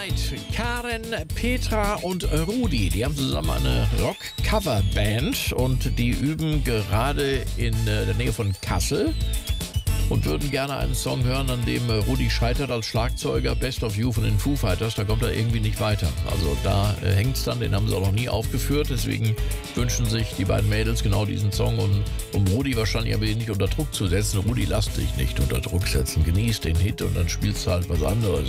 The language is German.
Karen, Petra und Rudi, die haben zusammen eine Rock-Cover-Band und die üben gerade in der Nähe von Kassel und würden gerne einen Song hören, an dem Rudi scheitert als Schlagzeuger, Best of You von den Foo Fighters, da kommt er irgendwie nicht weiter. Also da hängt's dann, den haben sie auch noch nie aufgeführt, deswegen wünschen sich die beiden Mädels genau diesen Song, um Rudi wahrscheinlich ein wenig nicht unter Druck zu setzen. Rudi, lass dich nicht unter Druck setzen, genieß den Hit und dann spielst du halt was anderes.